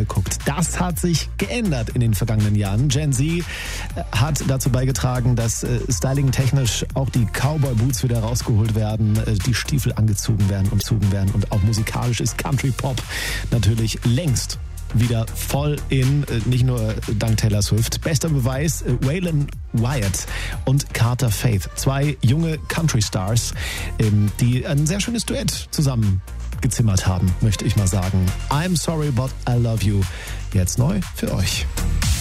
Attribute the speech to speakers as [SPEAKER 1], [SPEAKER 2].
[SPEAKER 1] angeguckt. Das hat sich geändert in den vergangenen Jahren. Gen Z hat dazu beigetragen, dass styling-technisch auch die Cowboy-Boots wieder rausgeholt werden, die Stiefel angezogen werden und auch musikalisch ist Country-Pop natürlich längst wieder voll in, nicht nur dank Taylor Swift. Bester Beweis, Waylon Wyatt und Carter Faith. 2 junge Country-Stars, die ein sehr schönes Duett zusammen gezimmert haben, möchte ich mal sagen. I'm Sorry But I Love You. Jetzt neu für euch.